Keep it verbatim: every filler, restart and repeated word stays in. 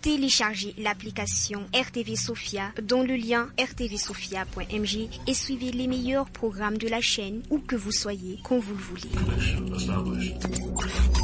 téléchargez l'application R T V Sophia dans le lien r t v sophia point m j et suivez les meilleurs programmes de la chaîne où que vous soyez, quand vous le voulez.